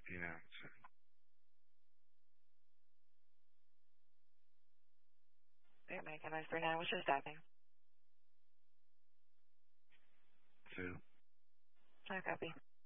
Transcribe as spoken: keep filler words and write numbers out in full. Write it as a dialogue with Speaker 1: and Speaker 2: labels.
Speaker 1: Yeah. So,
Speaker 2: They're making us for now. What's your stopping?
Speaker 1: two.
Speaker 2: I copy.